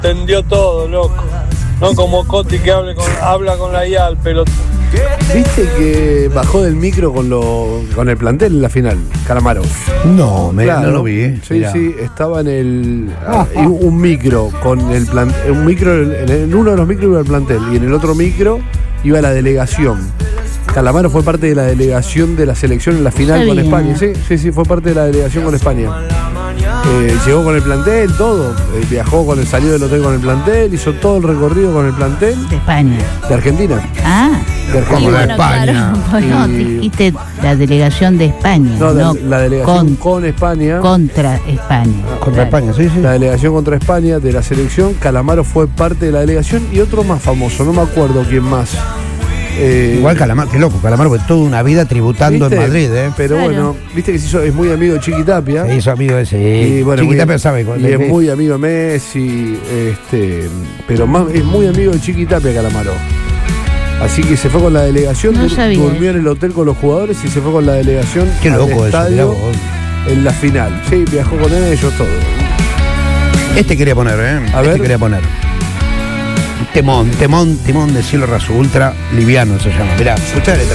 entendió todo, loco. No como Coti que habla con la IA al pelotón. ¿Viste que bajó del micro con el plantel en la final, Calamaro? No, Claro. no lo vi. Sí, Mirá. sí, estaba en un micro con el plantel. Un micro, en uno de los micros iba el plantel y en el otro micro iba la delegación. Calamaro fue parte de la delegación de la selección en la final con España. Sí, fue parte de la delegación con España. Llegó con el plantel, todo. Viajó salió del hotel con el plantel, hizo todo el recorrido con el plantel. De España. De Argentina. Ah. De Argentina. Como de España. Claro. No, dijiste la delegación de España. No, No, la delegación con España. Contra España. Contra España, sí. La delegación contra España de la selección. Calamaro fue parte de la delegación y otro más famoso, no me acuerdo quién más. Igual Calamaro, qué loco, Calamaro fue toda una vida tributando ¿viste? en Madrid, ¿eh? Pero Claro. bueno, viste que es muy amigo de Chiqui Tapia. Se hizo amigo de ese. Y bueno, Chiquitapia sabe cuál y es muy amigo de Messi, pero es muy amigo de Chiqui Tapia, Calamaro. Así que se fue con la delegación, No sabía. durmió en el hotel con los jugadores y se fue con la delegación Qué al loco eso, mirá estadio vos. en la final. Sí, viajó con ellos todo. Este quería poner, A ver. quería poner. Timón de cielo raso, ultra liviano se llama. Mirá, escuchá la letra.